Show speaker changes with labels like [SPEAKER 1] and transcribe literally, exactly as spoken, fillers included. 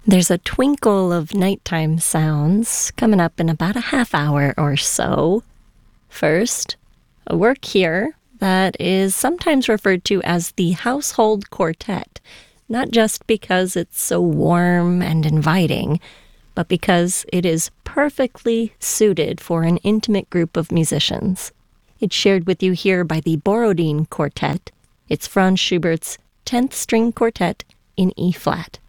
[SPEAKER 1] There's a twinkle of nighttime sounds coming up in about a half hour or so. First, a work here that is sometimes referred to as the Household Quartet, not just because it's so warm and inviting, but because it is perfectly suited for an intimate group of musicians. It's shared with you here by the Borodin Quartet. It's Franz Schubert's tenth String Quartet in E-flat.